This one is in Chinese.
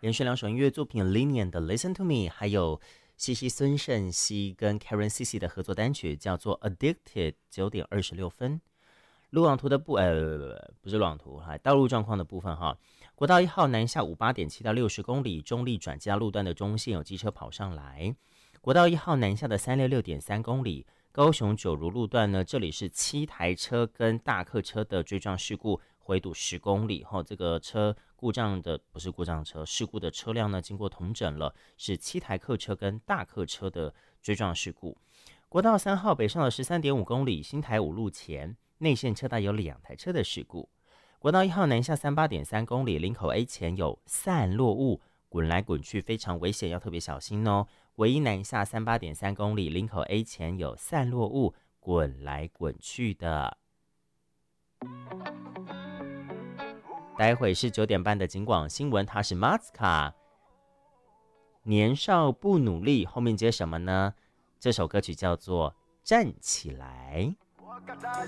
连续2首音乐作品 Linian 的 Listen to Me， 还有西西孙盛熙跟 Karen CC 的合作单曲叫做 Addicted。 9点26分。路网图的不是路网图，道路状况的部分哈。国道1号南下58.7到60公里，中立转接到路段的中线有机车跑上来。国道1号南下的366.3公里，高雄九如路段呢，这里是7台车跟大客车的追撞事故，回堵10公里后，这个车故障的不是故障车，事故的车辆呢经过统整了，是7台客车跟大客车的追撞事故。国道3号北上的13.5公里，新台5路前内线车道有2台车的事故。国道1号南下38.3公里，林口 A 前有散落物滚来滚去，非常危险，要特别小心哦。唯一南下38.3公里，林口 A 前有散落物滚来滚去的。待会是9点半的警广新闻，它是 Mazka 年少不努力，后面接什么呢？这首歌曲叫做站起来。